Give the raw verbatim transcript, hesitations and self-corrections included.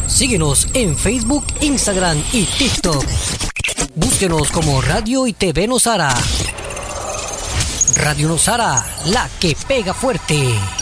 Síguenos en Facebook, Instagram y TikTok. Búsquenos como Radio y T V Nosara. Radio Nosara, la que pega fuerte.